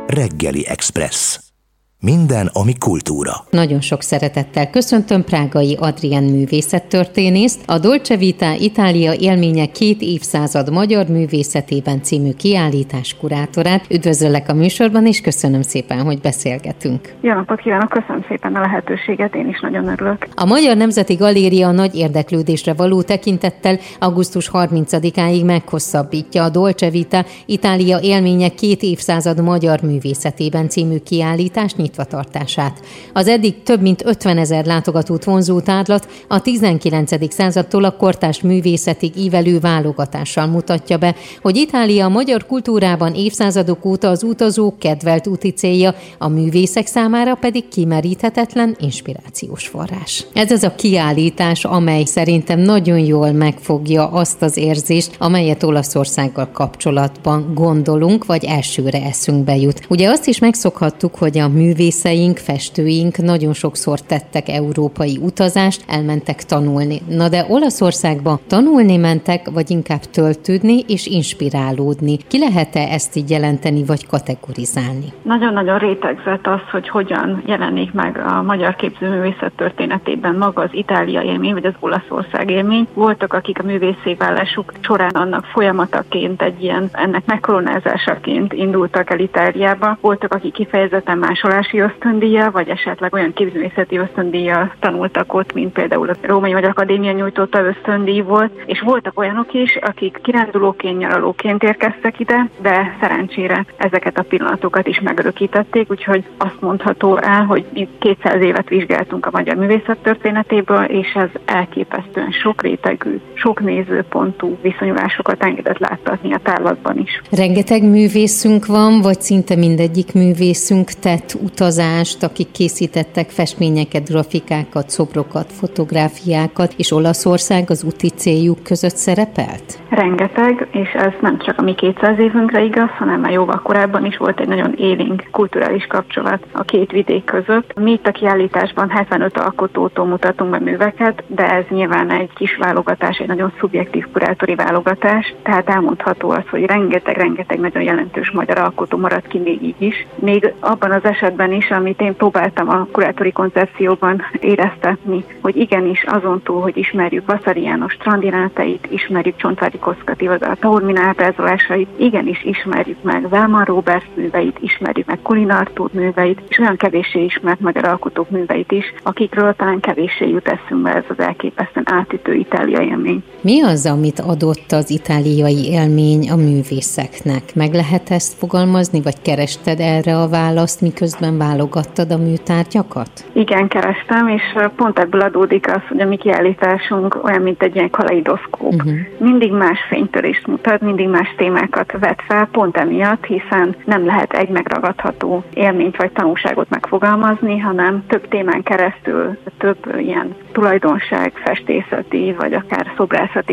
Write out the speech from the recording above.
Reggeli Express. Minden, ami kultúra. Nagyon sok szeretettel köszöntöm Prágai Adrien művészettörténészt, a Dolce Vita Itália élménye 2 évszázad magyar művészetében című kiállítás kurátorát. Üdvözöllek a műsorban, és köszönöm szépen, hogy beszélgetünk. Jó napot kívánok, köszönöm szépen a lehetőséget, én is nagyon örülök. A Magyar Nemzeti Galéria nagy érdeklődésre való tekintettel augusztus 30-áig meghosszabbítja a Dolce Vita Itália élménye 2 évszázad magyar művészetében című kiállítás nyitvatartását. Az eddig több mint 50 000 látogatót vonzó tárlat a 19. századtól a kortárs művészetig ívelő válogatással mutatja be, hogy Itália a magyar kultúrában évszázadok óta az utazók kedvelt úti célja, a művészek számára pedig kimeríthetetlen inspirációs forrás. Ez az a kiállítás, amely szerintem nagyon jól megfogja azt az érzést, amelyet Olaszországgal kapcsolatban gondolunk, vagy elsőre eszünkbe jut. Ugye azt is megszokhattuk, hogy a művészeink, festőink nagyon sokszor tettek európai utazást, elmentek tanulni. Na de Olaszországba tanulni mentek, vagy inkább töltődni és inspirálódni. Ki lehet-e ezt így jelenteni, vagy kategorizálni? Nagyon-nagyon rétegzett az, hogy hogyan jelenik meg a magyar képzőművészet történetében maga az Itália élmény, vagy az Olaszország élmény. Voltak, akik a művészségvállásuk során annak folyamataként, ennek megkoronázásaként indultak el Itáliába. Voltak, akik kifejezetten másolási ösztöndíjjal, vagy esetleg olyan képzőművészeti ösztöndíjjal tanultak ott, mint például a Római Magyar Akadémia nyújtotta ösztöndíj volt, és voltak olyanok is, akik kirándulóként, nyaralóként érkeztek ide, de szerencsére ezeket a pillanatokat is megörökítették, úgyhogy azt mondható el, hogy mi 200 évet vizsgáltunk a magyar művészet történetéből, és ez elképesztően sok rétegű, sok nézőpontú viszonyulásokat engedett láttatni a tárlatban is. Rengeteg művészünk van, vagy szinte mindegyik művészünk tett utazást, akik készítettek festményeket, grafikákat, szobrokat, fotográfiákat, és Olaszország az úti céljuk között szerepelt? Rengeteg, és ez nem csak a mi 200 évünkre igaz, hanem már jóval korábban is volt egy nagyon élénk kulturális kapcsolat a két vidék között. Mi itt a kiállításban 75 alkotótól mutatunk be műveket, de ez nyilván egy kis válogatás, egy nagyon szubjektív kurátori válogatás, tehát elmondható az, hogy rengeteg nagyon jelentős magyar alkotó maradt ki még így is. Még abban az esetben is, amit én próbáltam a kurátori koncepcióban éreztetni, hogy igenis azon túl, hogy ismerjük Vasari János Strandinátait, ismerjük Csontvári Kosztkati a Taormina ábrázolásait, igenis ismerjük meg Wellman Robert műveit, ismerjük meg Kulin Artúr műveit, és olyan kevéssé ismert magyar alkotók műveit is, akikről talán kevéssé jut eszünkbe ez az elképesztően átütő itáliai élmény. Mi az, amit adott az itáliai élmény a művészeknek? Meg lehet ezt fogalmazni, vagy kerested erre a választ, miközben válogattad a műtárgyakat? Igen, kerestem, és pont ebből adódik az, hogy a mi kiállításunk olyan, mint egy ilyen kaleidoszkóp. Mindig más fénytörést mutat, mindig más témákat vet fel, pont emiatt, hiszen nem lehet egy megragadható élményt vagy tanulságot megfogalmazni, hanem több témán keresztül, több ilyen tulajdonság, festészeti, vagy akár szobrászati